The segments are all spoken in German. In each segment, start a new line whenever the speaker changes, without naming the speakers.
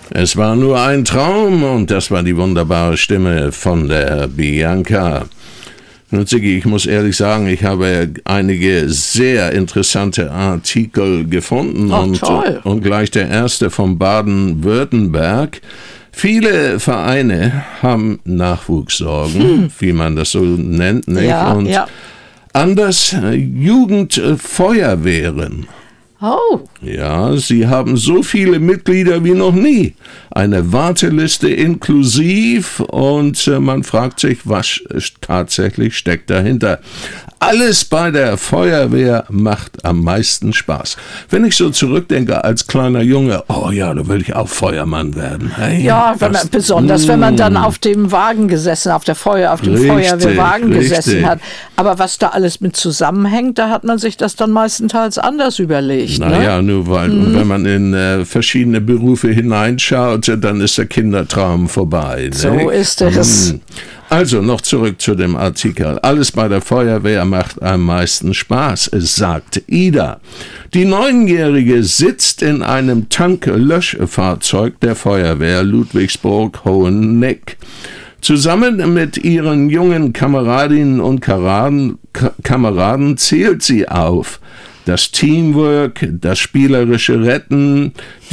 Es war nur ein Traum und das war die wunderbare Stimme von der Bianca. Nun, Ziggy, ich muss ehrlich sagen, ich habe einige sehr interessante Artikel gefunden und gleich der erste von Baden-Württemberg. Viele Vereine haben Nachwuchssorgen, wie man das so nennt, nicht?
Ja,
und anders Jugendfeuerwehren.
Oh.
Ja, sie haben so viele Mitglieder wie noch nie. Eine Warteliste inklusiv und man fragt sich, was tatsächlich steckt dahinter. Alles bei der Feuerwehr macht am meisten Spaß. Wenn ich so zurückdenke als kleiner Junge, oh ja, da will ich auch Feuermann werden. Hey,
ja, wenn man dann auf dem Wagen gesessen, auf dem Feuerwehrwagen gesessen hat. Aber was da alles mit zusammenhängt, da hat man sich das dann meistenteils anders überlegt.
Naja, nur weil, wenn man in verschiedene Berufe hineinschaut, dann ist der Kindertraum vorbei. Ne?
So ist es.
Also noch zurück zu dem Artikel. Alles bei der Feuerwehr macht am meisten Spaß, sagt Ida. Die 9-Jährige sitzt in einem Tanklöschfahrzeug der Feuerwehr Ludwigsburg-Hohenneck. Zusammen mit ihren jungen Kameradinnen und Kameraden zählt sie auf. Das Teamwork, das spielerische Transportieren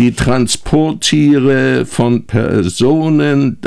von Personen,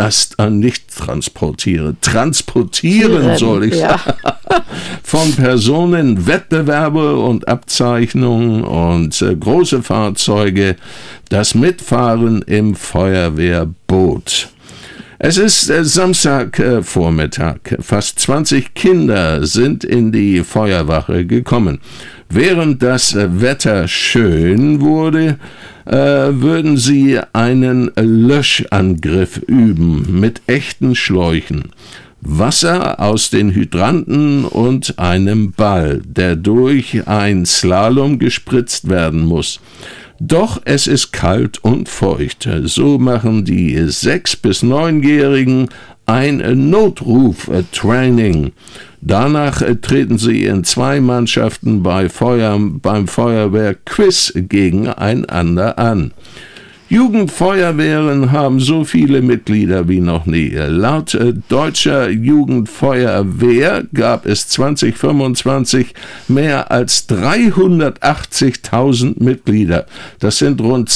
transportieren soll ich sagen, von Personen, Wettbewerbe und Abzeichnungen und große Fahrzeuge, das Mitfahren im Feuerwehrboot. Es ist Samstagvormittag. Fast 20 Kinder sind in die Feuerwache gekommen. Während das Wetter schön wurde, würden sie einen Löschangriff üben mit echten Schläuchen. Wasser aus den Hydranten und einem Ball, der durch ein Slalom gespritzt werden muss. Doch es ist kalt und feucht. So machen die 6- bis 9-Jährigen ein Notruf-Training. Danach treten sie in 2 Mannschaften beim Feuerwehr-Quiz gegeneinander an. Jugendfeuerwehren haben so viele Mitglieder wie noch nie. Laut Deutscher Jugendfeuerwehr gab es 2025 mehr als 380.000 Mitglieder. Das sind rund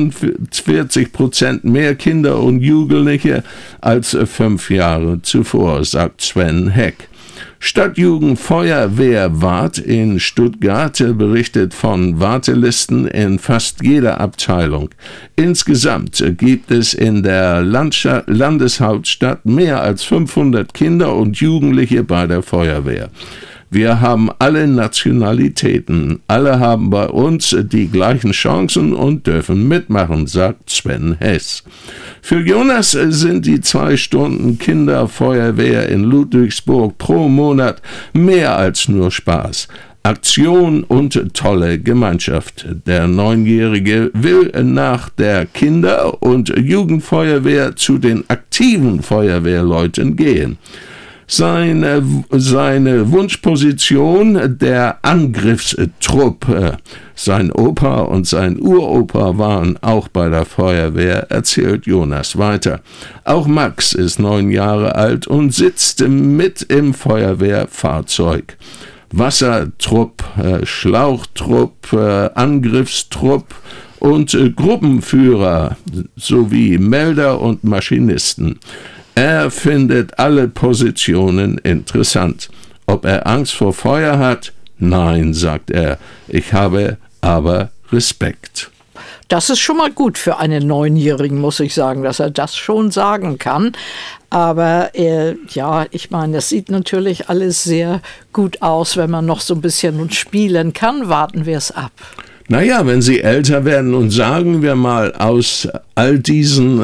42% mehr Kinder und Jugendliche als 5 Jahre zuvor, sagt Sven Heck. Stadtjugendfeuerwehrwart in Stuttgart berichtet von Wartelisten in fast jeder Abteilung. Insgesamt gibt es in der Landeshauptstadt mehr als 500 Kinder und Jugendliche bei der Feuerwehr. Wir haben alle Nationalitäten. Alle haben bei uns die gleichen Chancen und dürfen mitmachen, sagt Sven Hess. Für Jonas sind die 2 Stunden Kinderfeuerwehr in Ludwigsburg pro Monat mehr als nur Spaß. Aktion und tolle Gemeinschaft. Der 9-Jährige will nach der Kinder- und Jugendfeuerwehr zu den aktiven Feuerwehrleuten gehen. Seine Wunschposition, der Angriffstrupp. Sein Opa und sein Uropa waren auch bei der Feuerwehr, erzählt Jonas weiter. Auch Max ist 9 Jahre alt und sitzt mit im Feuerwehrfahrzeug. Wassertrupp, Schlauchtrupp, Angriffstrupp und Gruppenführer sowie Melder und Maschinisten. Er findet alle Positionen interessant. Ob er Angst vor Feuer hat? Nein, sagt er. Ich habe aber Respekt.
Das ist schon mal gut für einen 9-Jährigen, muss ich sagen, dass er das schon sagen kann. Aber ich meine, das sieht natürlich alles sehr gut aus, wenn man noch so ein bisschen spielen kann. Warten wir es ab.
Naja, wenn sie älter werden und sagen wir mal aus all diesen